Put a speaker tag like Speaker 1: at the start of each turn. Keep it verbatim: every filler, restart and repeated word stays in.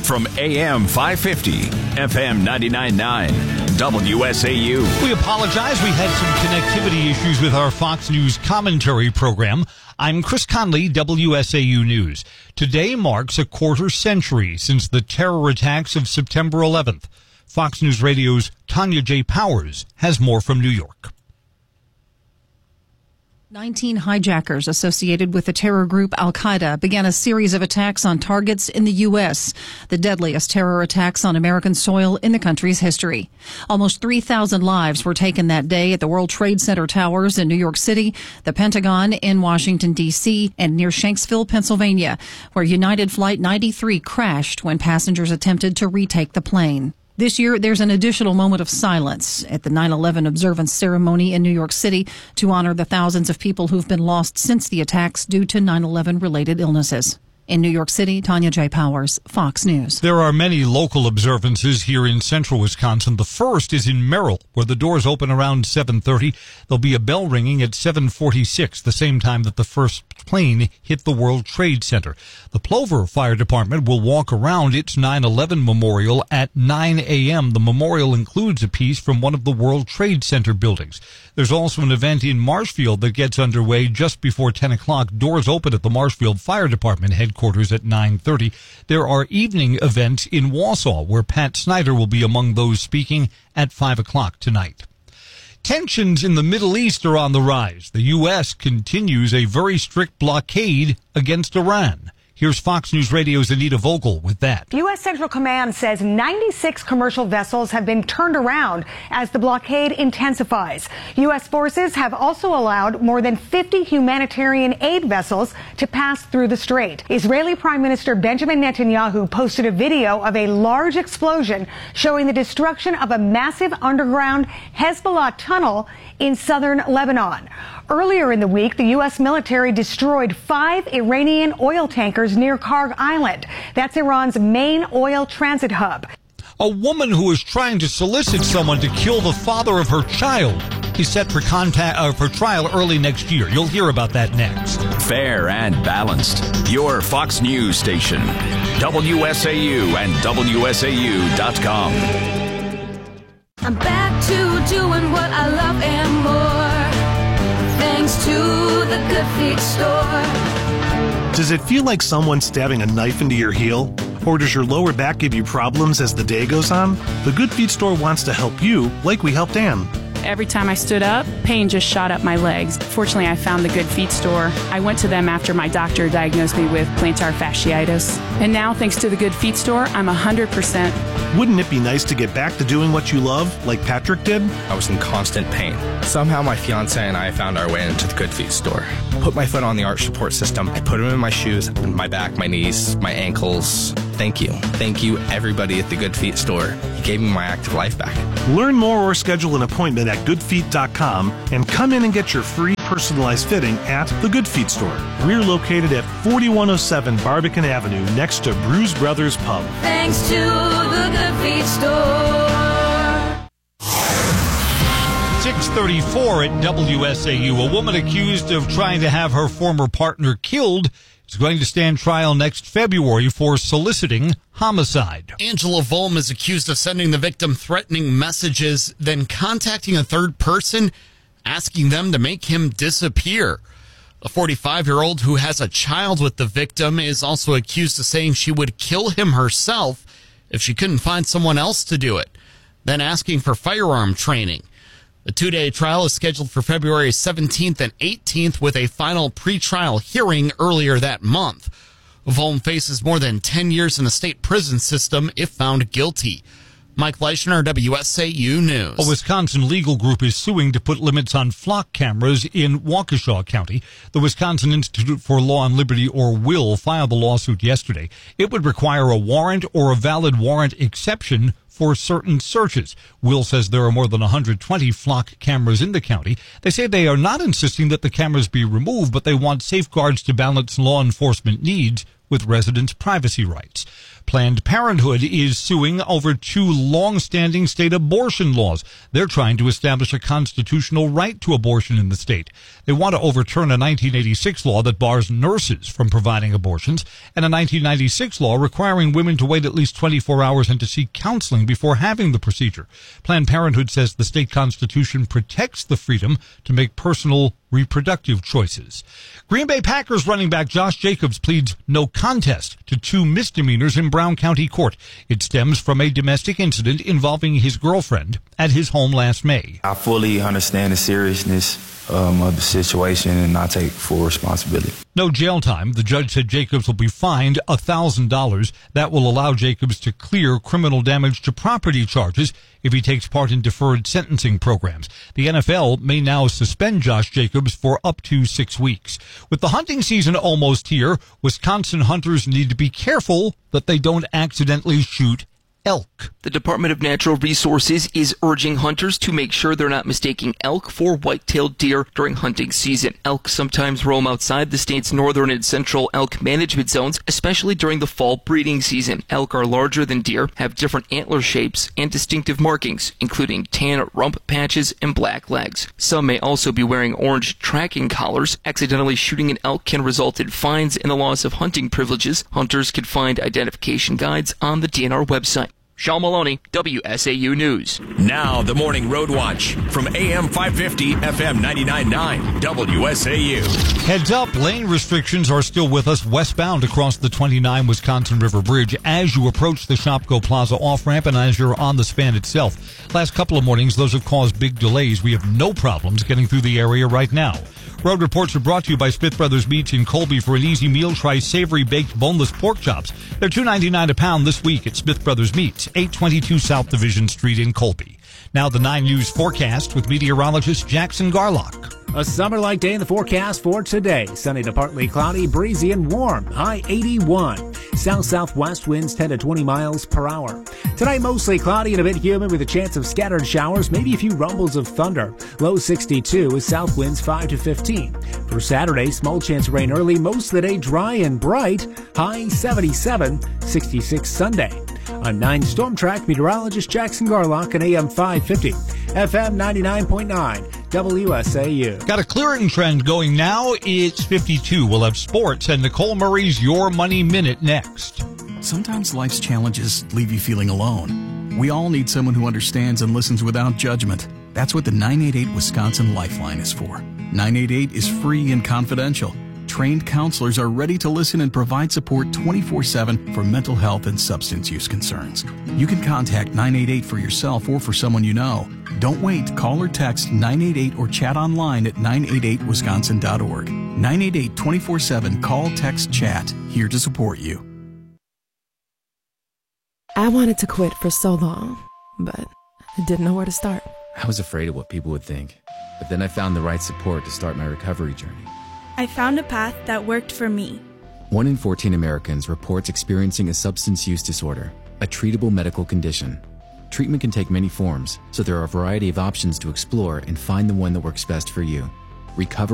Speaker 1: from A M five fifty, F M ninety-nine point nine, W S A U.
Speaker 2: We apologize. We had some connectivity issues with our Fox News commentary program. I'm Chris Conley, W S A U News. Today marks a quarter century since the terror attacks of September eleventh. Fox News Radio's Tanya J. Powers has more from New York.
Speaker 3: nineteen hijackers associated with the terror group Al-Qaeda began a series of attacks on targets in the U S, the deadliest terror attacks on American soil in the country's history. Almost three thousand lives were taken that day at the World Trade Center towers in New York City, the Pentagon in Washington, D C, and near Shanksville, Pennsylvania, where United Flight ninety-three crashed when passengers attempted to retake the plane. This year, there's an additional moment of silence at the nine eleven observance ceremony in New York City to honor the thousands of people who've been lost since the attacks due to nine eleven related illnesses. In New York City, Tanya J. Powers, Fox News.
Speaker 2: There are many local observances here in central Wisconsin. The first is in Merrill, where the doors open around seven thirty. There'll be a bell ringing at seven forty-six, the same time that the first plane hit the World Trade Center. The Plover Fire Department will walk around its nine eleven memorial at nine a.m. The memorial includes a piece from one of the World Trade Center buildings. There's also an event in Marshfield that gets underway just before ten o'clock. Doors open at the Marshfield Fire Department headquarters at nine thirty. There are evening events in Wausau, where Pat Snyder will be among those speaking at five o'clock tonight. Tensions in the Middle East are on the rise. The U S continues a very strict blockade against Iran. Here's Fox News Radio's Anita Vogel with that.
Speaker 4: U S Central Command says ninety-six commercial vessels have been turned around as the blockade intensifies. U S forces have also allowed more than fifty humanitarian aid vessels to pass through the strait. Israeli Prime Minister Benjamin Netanyahu posted a video of a large explosion showing the destruction of a massive underground Hezbollah tunnel in southern Lebanon. Earlier in the week, the U S military destroyed five Iranian oil tankers near Karg Island. That's Iran's main oil transit hub.
Speaker 2: A woman who is trying to solicit someone to kill the father of her child is set for, contact, uh, for trial early next year. You'll hear about that next.
Speaker 1: Fair and balanced. Your Fox News station. W S A U and W S A U dot com.
Speaker 5: I'm back to doing what I love and more, thanks to the Good Feet store.
Speaker 6: Does it feel like someone's stabbing a knife into your heel? Or does your lower back give you problems as the day goes on? The Good Feet store wants to help you, like we helped Ann.
Speaker 7: Every time I stood up, pain just shot up my legs. Fortunately, I found the Good Feet store. I went to them after my doctor diagnosed me with plantar fasciitis. And now, thanks to the Good Feet store, I'm one hundred percent.
Speaker 6: Wouldn't it be nice to get back to doing what you love, like Patrick did?
Speaker 8: I was in constant pain. Somehow my fiance and I found our way into the Good Feet store. Put my foot on the arch support system. I put them in my shoes, my back, my knees, my ankles. Thank you. Thank you, everybody at the Good Feet store. You gave me my active life back.
Speaker 6: Learn more or schedule an appointment at good feet dot com and come in and get your free personalized fitting at the Good Feet store. We're located at forty-one oh seven Barbican Avenue next to Bruise Brothers Pub.
Speaker 5: Thanks to the Good Feet store.
Speaker 2: six thirty-four at W S A U. A woman accused of trying to have her former partner killed is going to stand trial next February for soliciting homicide.
Speaker 9: Angela Volm is accused of sending the victim threatening messages, then contacting a third person, asking them to make him disappear. The forty-five-year-old who has a child with the victim is also accused of saying she would kill him herself if she couldn't find someone else to do it, then asking for firearm training. The two-day trial is scheduled for February seventeenth and eighteenth with a final pretrial hearing earlier that month. Volm faces more than ten years in the state prison system if found guilty. Mike Fleischner, W S A U News.
Speaker 2: A Wisconsin legal group is suing to put limits on flock cameras in Waukesha County. The Wisconsin Institute for Law and Liberty, or WILL, filed the lawsuit yesterday. It would require a warrant or a valid warrant exception for certain searches. WILL says there are more than one hundred twenty flock cameras in the county. They say they are not insisting that the cameras be removed, but they want safeguards to balance law enforcement needs with residents' privacy rights. Planned Parenthood is suing over two long-standing state abortion laws. They're trying to establish a constitutional right to abortion in the state. They want to overturn a nineteen eighty-six law that bars nurses from providing abortions and a nineteen ninety-six law requiring women to wait at least twenty-four hours and to seek counseling before having the procedure. Planned Parenthood says the state constitution protects the freedom to make personal reproductive choices. Green Bay Packers running back Josh Jacobs pleads no contest to two misdemeanors in Brown County Court. It stems from a domestic incident involving his girlfriend at his home last May.
Speaker 10: I fully understand the seriousness um, of the situation, and I take full responsibility.
Speaker 2: No jail time. The judge said Jacobs will be fined one thousand dollars. That will allow Jacobs to clear criminal damage to property charges if he takes part in deferred sentencing programs. The N F L may now suspend Josh Jacobs for up to six weeks. With the hunting season almost here, Wisconsin hunters need to be careful that they don't accidentally shoot elk.
Speaker 11: The Department of Natural Resources is urging hunters to make sure they're not mistaking elk for white-tailed deer during hunting season. Elk sometimes roam outside the state's northern and central elk management zones, especially during the fall breeding season. Elk are larger than deer, have different antler shapes, and distinctive markings, including tan rump patches and black legs. Some may also be wearing orange tracking collars. Accidentally shooting an elk can result in fines and the loss of hunting privileges. Hunters can find identification guides on the D N R website. Sean Maloney, W S A U News.
Speaker 1: Now the Morning Road Watch from A M five fifty, F M ninety-nine point nine, W S A U.
Speaker 2: Heads up, lane restrictions are still with us westbound across the twenty-nine Wisconsin River Bridge as you approach the Shopko Plaza off-ramp and as you're on the span itself. Last couple of mornings, those have caused big delays. We have no problems getting through the area right now. Road reports are brought to you by Smith Brothers Meats in Colby. For an easy meal, try savory baked boneless pork chops. They're two ninety-nine a pound this week at Smith Brothers Meats, eight twenty-two South Division Street in Colby. Now the nine News forecast with meteorologist Jackson Garlock.
Speaker 12: A summer-like day in the forecast for today. Sunny to partly cloudy, breezy and warm. High eighty-one. South-southwest winds ten to twenty miles per hour. Tonight mostly cloudy and a bit humid with a chance of scattered showers, maybe a few rumbles of thunder. Low sixty-two with south winds five to fifteen. For Saturday, small chance of rain early, most of the day dry and bright. High seventy-seven, sixty-six Sunday. On nine Storm Track, meteorologist Jackson Garlock on A M five fifty, F M ninety-nine point nine, W S A U.
Speaker 2: Got a clearing trend going now. It's fifty-two. We'll have sports and Nicole Murray's Your Money Minute next.
Speaker 13: Sometimes life's challenges leave you feeling alone. We all need someone who understands and listens without judgment. That's what the nine eight eight Wisconsin Lifeline is for. nine eight eight is free and confidential. Trained counselors are ready to listen and provide support twenty-four seven for mental health and substance use concerns. You can contact nine eight eight for yourself or for someone you know. Don't wait. Call or text nine eight eight or chat online at nine eight eight wisconsin dot org. nine eight eight, twenty-four seven, call, text, chat. Here to support you.
Speaker 14: I wanted to quit for so long, but I didn't know where to start.
Speaker 15: I was afraid of what people would think, but then I found the right support to start my recovery journey.
Speaker 16: I found a path that worked for me.
Speaker 15: One in fourteen Americans reports experiencing a substance use disorder, a treatable medical condition. Treatment can take many forms, so there are a variety of options to explore and find the one that works best for you. Recover